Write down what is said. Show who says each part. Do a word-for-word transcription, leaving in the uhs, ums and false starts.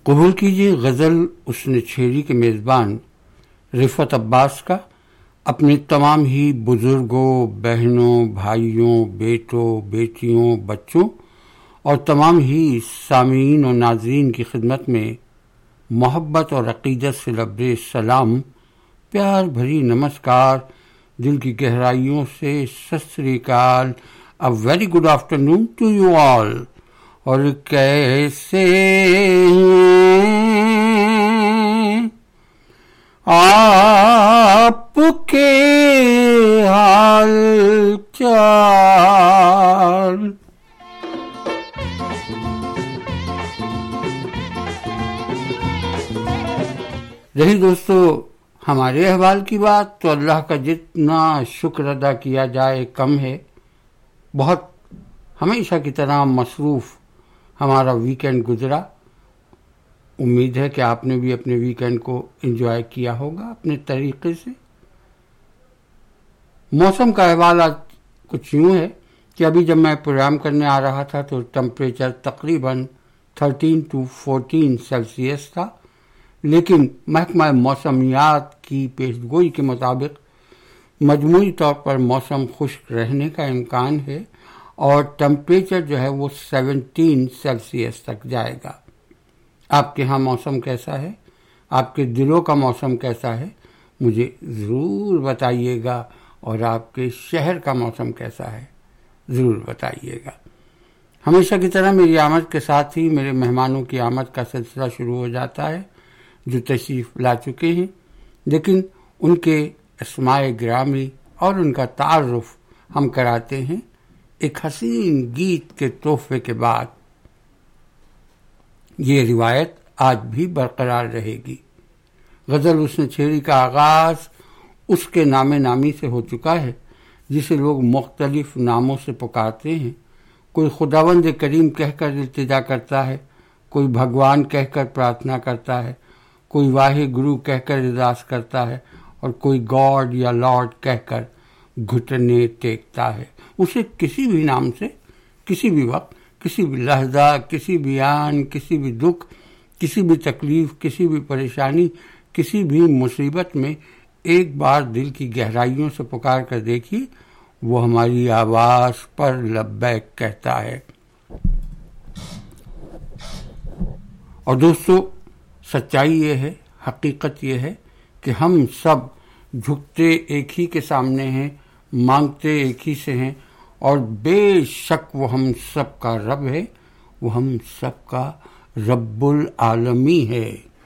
Speaker 1: قبول کیجیے غزل حسن چھیری کے میزبان رفعت عباس کا اپنے تمام ہی بزرگوں، بہنوں، بھائیوں، بیٹوں، بیٹیوں، بچوں اور تمام ہی سامعین و ناظرین کی خدمت میں محبت اور عقیدت سے لبریز سلام، پیار بھری نمسکار، دل کی گہرائیوں سے ست سری اکال، a very good afternoon to you all۔ اور کیسے آپ کے حال چال، رہی دوستو ہمارے احوال کی بات تو اللہ کا جتنا شکر ادا کیا جائے کم ہے۔ بہت ہمیشہ کی طرح مصروف ہمارا ویکینڈ گزرا۔ امید ہے کہ آپ نے بھی اپنے ویکینڈ کو انجوائے کیا ہوگا اپنے طریقے سے۔ موسم کا احوال آج کچھ یوں ہے کہ ابھی جب میں پروگرام کرنے آ رہا تھا تو ٹمپریچر تقریباً تھرٹین ٹو فورٹین سیلسیس تھا، لیکن محکمہ موسمیات کی پیش گوئی کے مطابق مجموعی طور پر موسم خشک رہنے کا امکان ہے اور ٹمپریچر جو ہے وہ سیونٹین سیلسیس تک جائے گا۔ آپ کے ہاں موسم کیسا ہے؟ آپ کے دلوں کا موسم کیسا ہے؟ مجھے ضرور بتائیے گا۔ اور آپ کے شہر کا موسم کیسا ہے؟ ضرور بتائیے گا۔ ہمیشہ کی طرح میری آمد کے ساتھ ہی میرے مہمانوں کی آمد کا سلسلہ شروع ہو جاتا ہے جو تشریف لا چکے ہیں، لیکن ان کے اسماء گرامی اور ان کا تعارف ہم کراتے ہیں ایک حسین گیت کے تحفے کے بعد۔ یہ روایت آج بھی برقرار رہے گی۔ غزل حسن چھیری کا آغاز اس کے نام نامی سے ہو چکا ہے جسے لوگ مختلف ناموں سے پکارتے ہیں۔ کوئی خداوند کریم کہہ کر التجا کرتا ہے، کوئی بھگوان کہہ کر پرارتھنا کرتا ہے، کوئی واہے گرو کہہ کر ارداس کرتا ہے اور کوئی گاڈ یا لارڈ کہہ کر گھٹنے ٹیکتا ہے۔ اسے کسی بھی نام سے کسی بھی وقت، کسی بھی لحظہ، کسی بھی آن، کسی بھی دکھ، کسی بھی تکلیف، کسی بھی پریشانی، کسی بھی مصیبت میں ایک بار دل کی گہرائیوں سے پکار کر دیکھیے، وہ ہماری آواز پر لبیک کہتا ہے۔ اور دوستو سچائی یہ ہے، حقیقت یہ ہے کہ ہم سب جھکتے ایک ہی کے سامنے ہیں، مانگتے ایک ہی سے ہیں، اور بے شک وہ ہم سب کا رب ہے، وہ ہم سب کا رب العالمین ہے۔